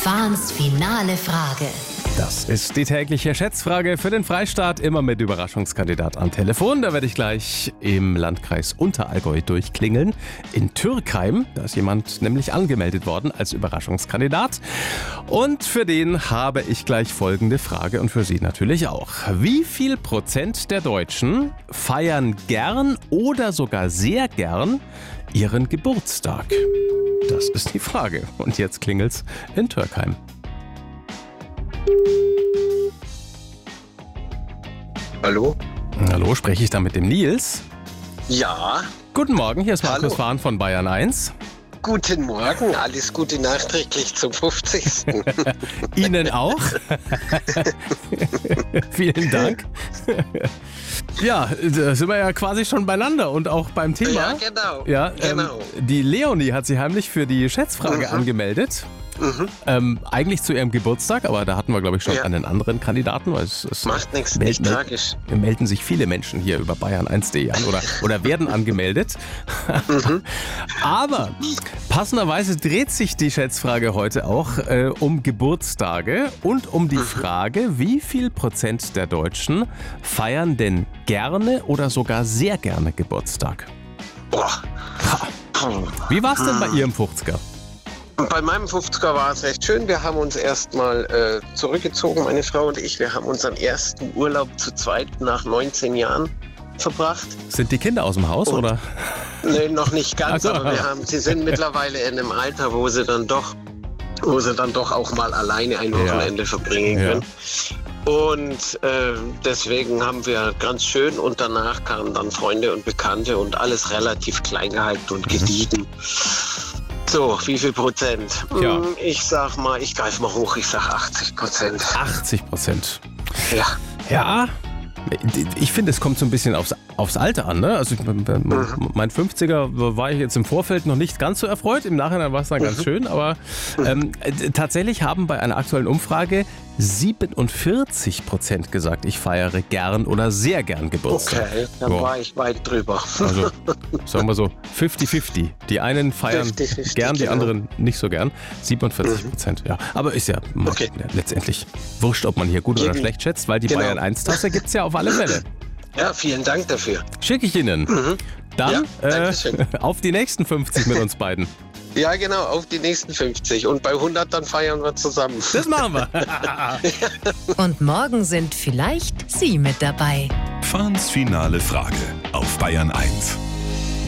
Fahns finale Frage. Das ist die tägliche Schätzfrage für den Freistaat, immer mit Überraschungskandidat am Telefon. Da werde ich gleich im Landkreis Unterallgäu durchklingeln. In Türkheim, da ist jemand nämlich angemeldet worden als Überraschungskandidat. Und für den habe ich gleich folgende Frage und für Sie natürlich auch. Wie viel Prozent der Deutschen feiern gern oder sogar sehr gern ihren Geburtstag? Das ist die Frage. Und jetzt klingelt's in Türkheim. Hallo? Hallo, spreche ich da mit dem Nils? Ja, Guten Morgen, hier ist Markus Hallo. Fahn von Bayern 1. guten Morgen. Alles Gute nachträglich zum 50. Ihnen auch. Vielen Dank. Ja, da sind wir ja quasi schon beieinander und auch beim Thema. Ja, genau. Ja, genau. Die Leonie hat sich heimlich für die Schätzfrage angemeldet. Eigentlich zu ihrem Geburtstag, aber da hatten wir, glaube ich, schon Ja. einen anderen Kandidaten. Weil es Macht nichts, nicht tragisch. melden sich viele Menschen hier über bayern1.de an oder werden angemeldet. Aber passenderweise dreht sich die Schätzfrage heute auch um Geburtstage und um die Frage, wie viel Prozent der Deutschen feiern denn gerne oder sogar sehr gerne Geburtstag? Boah. Wie war es denn bei Ihrem 50er? Bei meinem 50er war es recht schön. Wir haben uns erstmal zurückgezogen, meine Frau und ich. Wir haben unseren ersten Urlaub zu zweit nach 19 Jahren verbracht. Sind die Kinder aus dem Haus oder? Nee, noch nicht ganz, Ach so. aber sie sind mittlerweile in einem Alter, wo sie dann doch auch mal alleine ein Wochenende verbringen Ja. können. Und deswegen haben wir ganz schön und danach kamen dann Freunde und Bekannte und alles relativ klein gehalten und gediegen. So, wie viel Prozent? Ja. Ich sag mal, ich greife mal hoch, ich sag 80%. 80%. Ja. Ja, ich finde, es kommt so ein bisschen aufs Alter an. Ne? Also mein 50er war ich jetzt im Vorfeld noch nicht ganz so erfreut. Im Nachhinein war es dann ganz schön. Aber tatsächlich haben bei einer aktuellen Umfrage 47% gesagt, ich feiere gern oder sehr gern Geburtstag. Okay, dann Ja. war ich weit drüber. Also sagen wir so 50-50. Die einen feiern 50-50, gern, die genau. anderen nicht so gern. 47%, ja. Aber ist ja Okay. letztendlich wurscht, ob man hier gut oder schlecht schätzt, weil die Genau. Bayern 1-Tasse gibt es ja auf alle Fälle. Ja, vielen Dank dafür. Schicke ich Ihnen. Dann Ja, Dankeschön. auf die nächsten 50 mit uns beiden. Ja, genau, auf die nächsten 50. Und bei 100 dann feiern wir zusammen. Das machen wir. Und morgen sind vielleicht Sie mit dabei. Fahns finale Frage auf Bayern 1.